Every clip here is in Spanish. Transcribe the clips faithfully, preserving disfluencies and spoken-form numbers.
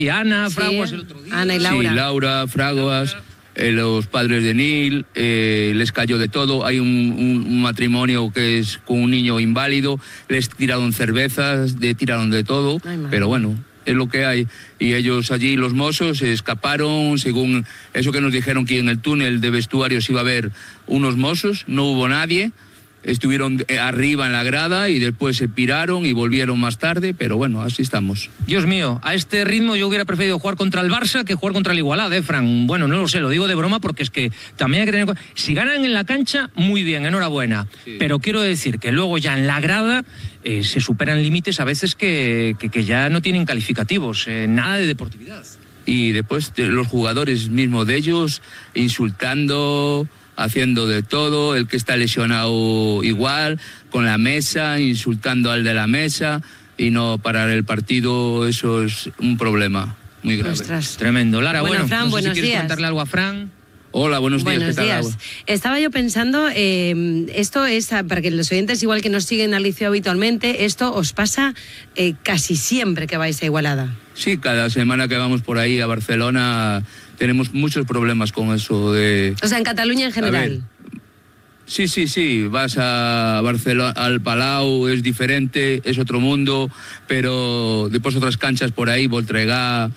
Y Ana, Sí, Fraguas el otro día. Ana y Laura. Sí, Laura, Fraguas, eh, los padres de Neil, eh, les cayó de todo. Hay un, un, un matrimonio que es con un niño inválido, les tiraron cervezas, le tiraron de todo, Ay, madre. pero bueno, es lo que hay. Y ellos allí, los mozos, se escaparon, según eso que nos dijeron que en el túnel de vestuarios iba a haber unos mozos, no hubo nadie. Estuvieron arriba en la grada y después se piraron y volvieron más tarde, pero bueno, así estamos. Dios mío, a este ritmo yo hubiera preferido jugar contra el Barça que jugar contra el Igualada, ¿eh, Fran? Bueno, no lo sé, lo digo de broma porque es que también hay que tener... Si ganan en la cancha, muy bien, enhorabuena. Sí. Pero quiero decir que luego ya en la grada eh, se superan límites a veces que, que, que ya no tienen calificativos, eh, nada de deportividad. Y después los jugadores mismos de ellos insultando... haciendo de todo, el que está lesionado igual, con la mesa, insultando al de la mesa, y no parar el partido, eso es un problema muy grave. Ostras. Tremendo. Lara, Bueno, bueno, Fran, no sé buenos si quieres días. contarle algo a Fran. Hola, buenos días. Buenos ¿Qué tal, días. Agua? Estaba yo pensando, eh, esto es, para que los oyentes igual que nos siguen al liceo habitualmente, esto os pasa eh, casi siempre que vais a Igualada. Sí, cada semana que vamos por ahí a Barcelona tenemos muchos problemas con eso de... O sea, en Cataluña en general. Sí, sí, sí, vas a Barcelona, al Palau, es diferente, es otro mundo, pero después otras canchas por ahí, Voltregá,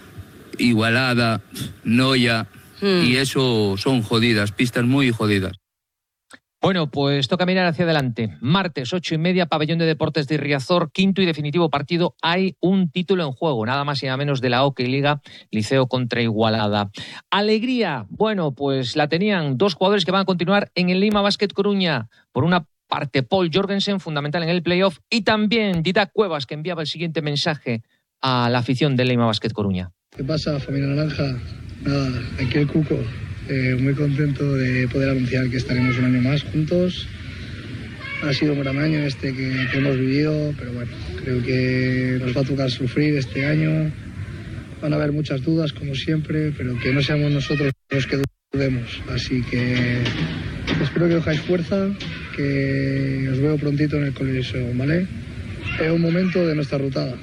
Igualada, Noia, hmm. y eso son jodidas, pistas muy jodidas. Bueno, pues toca mirar hacia adelante. Martes, ocho y media, Pabellón de Deportes de Riazor, quinto y definitivo partido. Hay un título en juego, nada más y nada menos de la Hockey Liga, Liceo contra Igualada. Alegría, bueno, pues la tenían dos jugadores que van a continuar en el Lima Basket Coruña. Por una parte, Paul Jorgensen, fundamental en el playoff, y también Didac Cuevas, que enviaba el siguiente mensaje a la afición del Lima Basket Coruña. ¿Qué pasa, familia naranja? Nada, aquí el Cuco. Eh, muy contento de poder anunciar que estaremos un año más juntos. Ha sido un gran año este que, que hemos vivido, pero bueno, creo que nos va a tocar sufrir este año. Van a haber muchas dudas, como siempre, pero que no seamos nosotros los que dudemos. Así que espero que cojáis fuerza, que os veo prontito en el colegio, ¿vale? Es un momento de nuestra rutada.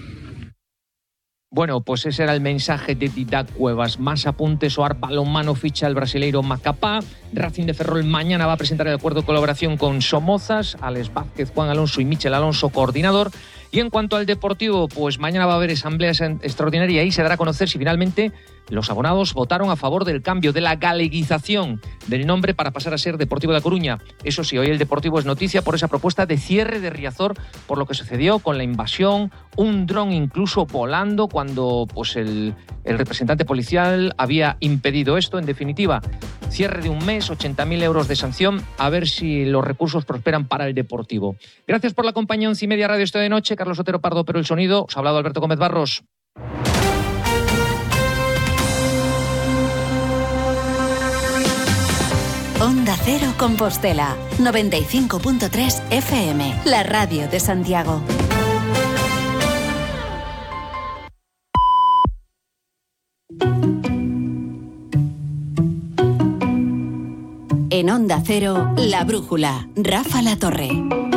Bueno, pues ese era el mensaje de Didac Cuevas. Más apuntes, o Ar Balonmano ficha al brasileiro Macapá. Racing de Ferrol mañana va a presentar el acuerdo de colaboración con Somozas, Alex Vázquez, Juan Alonso y Michel Alonso, coordinador. Y en cuanto al Deportivo, pues mañana va a haber asamblea extraordinaria y ahí se dará a conocer si finalmente los abonados votaron a favor del cambio, de la galeguización del nombre para pasar a ser Deportivo de La Coruña. Eso sí, hoy el Deportivo es noticia por esa propuesta de cierre de Riazor, por lo que sucedió con la invasión, un dron incluso volando cuando pues el, el representante policial había impedido esto. En definitiva, cierre de un mes, ochenta mil euros de sanción, a ver si los recursos prosperan para el Deportivo. Gracias por la compañía. Once y media Radio Esta de Noche. Carlos Otero Pardo, pero el sonido. Os ha hablado Alberto Gómez Barros. Onda Cero Compostela, noventa y cinco punto tres F M, la radio de Santiago. En Onda Cero, La Brújula, Rafa La Torre.